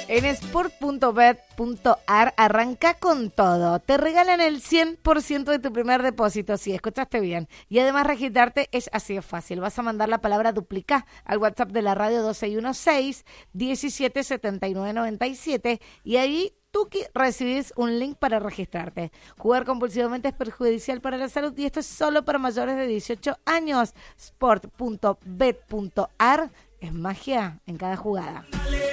En sport.bet.ar arranca con todo. Te regalan el 100% de tu primer depósito. Sí, escuchaste bien. Y además registrarte es así de fácil. Vas a mandar la palabra duplicá al WhatsApp de la radio 2616-177997 y ahí Tuki, recibís un link para registrarte. Jugar compulsivamente es perjudicial para la salud y esto es solo para mayores de 18 años. Sport.bet.ar es magia en cada jugada.